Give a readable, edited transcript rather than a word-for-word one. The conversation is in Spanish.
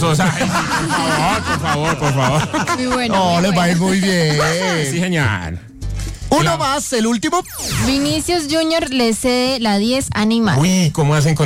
esos. Ay, por favor. Muy bueno. No, muy les va a ir bueno. muy bien. Sí, señor. Uno más, el último. Vinicius Junior le cede la 10 a Neymar. Uy, ¿cómo hacen con